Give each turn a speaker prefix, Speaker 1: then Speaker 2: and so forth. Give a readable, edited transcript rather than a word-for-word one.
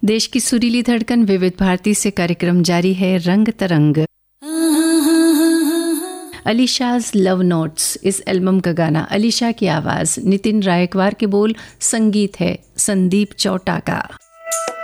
Speaker 1: देश की सुरीली धड़कन विविध भारती से कार्यक्रम जारी है रंग तरंग। अलीशाज़ लव नोट्स इस एल्बम का गाना, अलीशा की आवाज़, नितिन रायकवार के बोल, संगीत है संदीप चौटा का।